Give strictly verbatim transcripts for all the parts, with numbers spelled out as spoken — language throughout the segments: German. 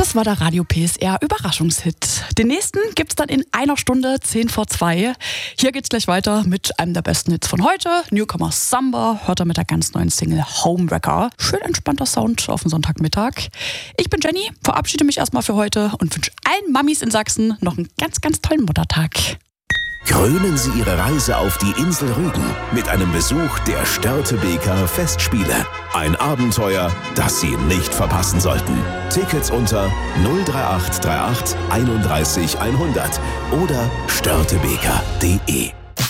Das war der Radio P S R Überraschungshit. Den nächsten gibt's dann in einer Stunde zehn vor zwei. Hier geht's gleich weiter mit einem der besten Hits von heute. Newcomer Samba hört er mit der ganz neuen Single Homewrecker. Schön entspannter Sound auf den Sonntagmittag. Ich bin Jenny, verabschiede mich erstmal für heute und wünsche allen Mamis in Sachsen noch einen ganz, ganz tollen Muttertag. Krönen Sie Ihre Reise auf die Insel Rügen mit einem Besuch der Störtebeker Festspiele. Ein Abenteuer, das Sie nicht verpassen sollten. Tickets unter null drei acht drei acht einunddreißig hundert oder störtebeker punkt de.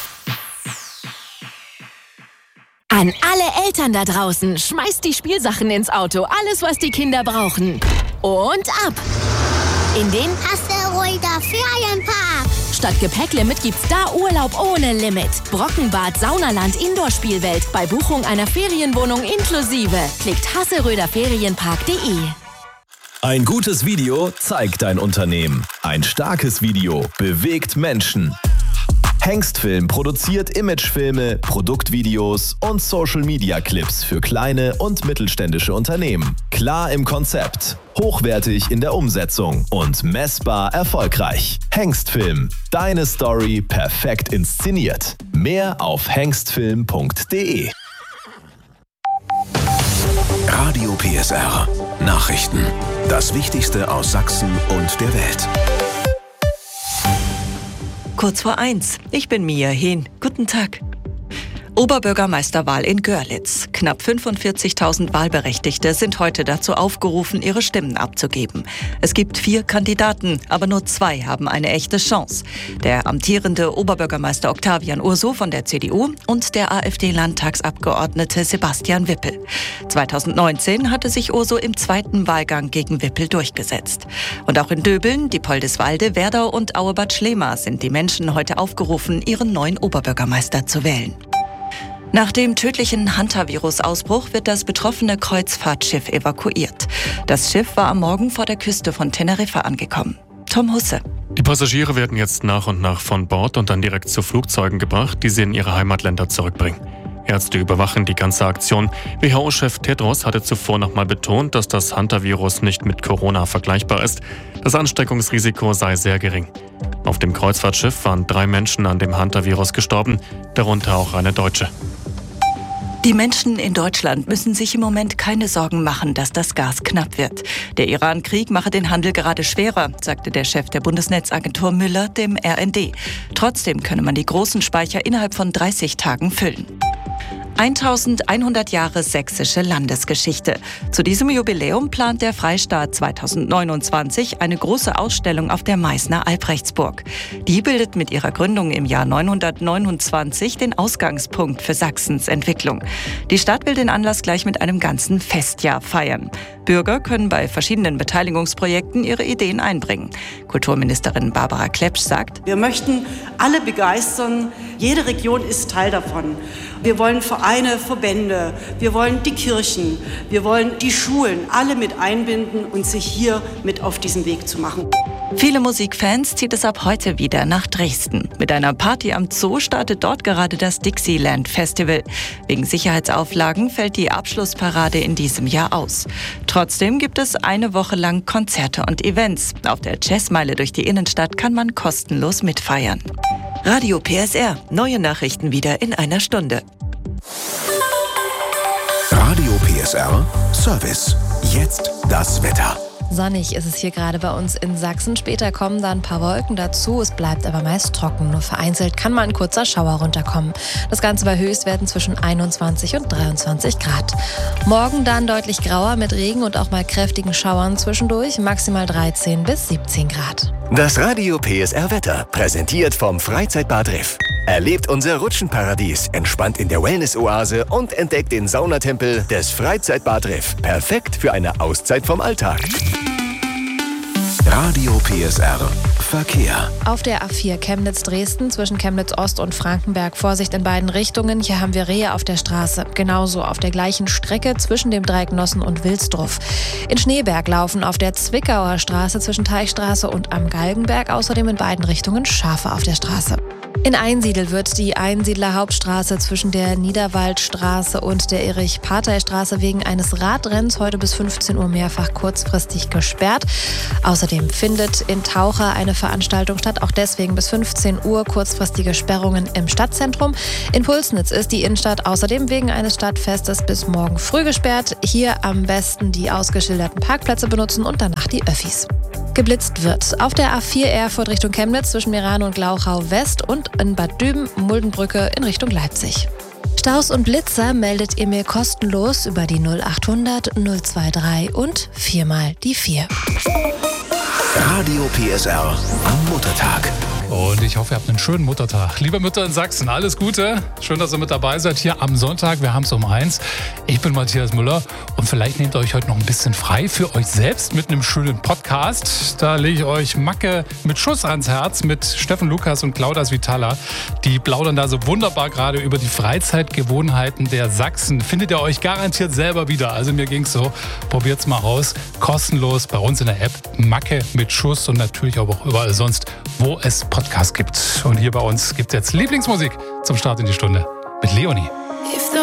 An alle Eltern da draußen, schmeißt die Spielsachen ins Auto, alles was die Kinder brauchen. Und ab! In den Asteroider Ferienpark. Statt Gepäcklimit gibt's da Urlaub ohne Limit. Brockenbad, Saunaland, Indoor-Spielwelt. Bei Buchung einer Ferienwohnung inklusive. Klickt hasseröder ferienpark punkt de. Ein gutes Video zeigt dein Unternehmen. Ein starkes Video bewegt Menschen. Hengstfilm produziert Imagefilme, Produktvideos und Social-Media-Clips für kleine und mittelständische Unternehmen. Klar im Konzept, hochwertig in der Umsetzung und messbar erfolgreich. Hengstfilm, deine Story perfekt inszeniert. Mehr auf hengstfilm punkt de. Radio P S R. Nachrichten. Das Wichtigste aus Sachsen und der Welt. Kurz vor eins. Ich bin Mia Hehn. Guten Tag. Oberbürgermeisterwahl in Görlitz. Knapp fünfundvierzigtausend Wahlberechtigte sind heute dazu aufgerufen, ihre Stimmen abzugeben. Es gibt vier Kandidaten, aber nur zwei haben eine echte Chance. Der amtierende Oberbürgermeister Octavian Urso von der C D U und der AfD-Landtagsabgeordnete Sebastian Wippel. zweitausendneunzehn hatte sich Urso im zweiten Wahlgang gegen Wippel durchgesetzt. Und auch in Döbeln, Diepoldeswalde, Werdau und Auebad Schlema sind die Menschen heute aufgerufen, ihren neuen Oberbürgermeister zu wählen. Nach dem tödlichen Hantavirus-Ausbruch wird das betroffene Kreuzfahrtschiff evakuiert. Das Schiff war am Morgen vor der Küste von Teneriffa angekommen. Tom Husse. Die Passagiere werden jetzt nach und nach von Bord und dann direkt zu Flugzeugen gebracht, die sie in ihre Heimatländer zurückbringen. Ärzte überwachen die ganze Aktion. W H O-Chef Tedros hatte zuvor nochmal betont, dass das Hantavirus nicht mit Corona vergleichbar ist. Das Ansteckungsrisiko sei sehr gering. Auf dem Kreuzfahrtschiff waren drei Menschen an dem Hantavirus gestorben, darunter auch eine Deutsche. Die Menschen in Deutschland müssen sich im Moment keine Sorgen machen, dass das Gas knapp wird. Der Iran-Krieg mache den Handel gerade schwerer, sagte der Chef der Bundesnetzagentur Müller dem R N D. Trotzdem könne man die großen Speicher innerhalb von dreißig Tagen füllen. eintausendeinhundert Jahre sächsische Landesgeschichte. Zu diesem Jubiläum plant der Freistaat zweitausendneunundzwanzig eine große Ausstellung auf der Meißner Albrechtsburg. Die bildet mit ihrer Gründung im Jahr neunhundertneunundzwanzig den Ausgangspunkt für Sachsens Entwicklung. Die Stadt will den Anlass gleich mit einem ganzen Festjahr feiern. Bürger können bei verschiedenen Beteiligungsprojekten ihre Ideen einbringen. Kulturministerin Barbara Klepsch sagt: Wir möchten alle begeistern. Jede Region ist Teil davon. Wir wollen Vereine, Verbände, wir wollen die Kirchen, wir wollen die Schulen, alle mit einbinden und sich hier mit auf diesen Weg zu machen. Viele Musikfans zieht es ab heute wieder nach Dresden. Mit einer Party am Zoo startet dort gerade das Dixieland Festival. Wegen Sicherheitsauflagen fällt die Abschlussparade in diesem Jahr aus. Trotzdem gibt es eine Woche lang Konzerte und Events. Auf der Jazzmeile durch die Innenstadt kann man kostenlos mitfeiern. Radio P S R. Neue Nachrichten wieder in einer Stunde. Radio P S R Service. Jetzt das Wetter. Sonnig ist es hier gerade bei uns in Sachsen. Später kommen da ein paar Wolken dazu. Es bleibt aber meist trocken. Nur vereinzelt kann mal ein kurzer Schauer runterkommen. Das Ganze bei Höchstwerten zwischen einundzwanzig und dreiundzwanzig Grad. Morgen dann deutlich grauer mit Regen und auch mal kräftigen Schauern zwischendurch. Maximal dreizehn bis siebzehn Grad. Das Radio P S R Wetter, präsentiert vom Freizeitbad Riff. Erlebt unser Rutschenparadies, entspannt in der Wellness-Oase und entdeckt den Saunatempel des Freizeitbad Riff. Perfekt für eine Auszeit vom Alltag. Radio P S R Verkehr. Auf der A vier Chemnitz-Dresden zwischen Chemnitz-Ost und Frankenberg Vorsicht in beiden Richtungen. Hier haben wir Rehe auf der Straße. Genauso auf der gleichen Strecke zwischen dem Dreieck Nossen und Wilsdruff. In Schneeberg laufen auf der Zwickauer Straße zwischen Teichstraße und am Galgenberg außerdem in beiden Richtungen Schafe auf der Straße. In Einsiedl wird die Einsiedler-Hauptstraße zwischen der Niederwaldstraße und der Erich-Partey-Straße wegen eines Radrenns heute bis fünfzehn Uhr mehrfach kurzfristig gesperrt. Außerdem findet in Taucher eine Veranstaltung statt, auch deswegen bis fünfzehn Uhr kurzfristige Sperrungen im Stadtzentrum. In Pulsnitz ist die Innenstadt außerdem wegen eines Stadtfestes bis morgen früh gesperrt. Hier am besten die ausgeschilderten Parkplätze benutzen und danach die Öffis. Geblitzt wird auf der A vier Erfurt Richtung Chemnitz zwischen Meran und Glauchau West und in Bad Düben, Muldenbrücke in Richtung Leipzig. Staus und Blitzer meldet ihr mir kostenlos über die null achthundert null dreiundzwanzig und viermal die vier. Radio P S R am Muttertag. Und ich hoffe, ihr habt einen schönen Muttertag. Liebe Mütter in Sachsen, alles Gute. Schön, dass ihr mit dabei seid hier am Sonntag. Wir haben es um eins. Ich bin Matthias Müller und vielleicht nehmt ihr euch heute noch ein bisschen frei für euch selbst mit einem schönen Podcast. Da lege ich euch Macke mit Schuss ans Herz mit Steffen Lukas und Claudia Vitala. Die plaudern da so wunderbar gerade über die Freizeitgewohnheiten der Sachsen. Findet ihr euch garantiert selber wieder. Also mir ging's so. Probiert's mal aus. Kostenlos bei uns in der App Macke mit Schuss und natürlich auch überall sonst, wo es Podcasts gibt. Und hier bei uns gibt es jetzt Lieblingsmusik zum Start in die Stunde mit Leonie.